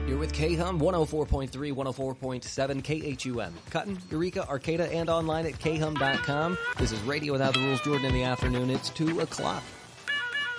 You're with KHUM 104.3, 104.7 KHUM. Cutton, Eureka, Arcata, and online at khum.com. This is Radio Without the Rules. Jordan in the afternoon. It's 2 o'clock.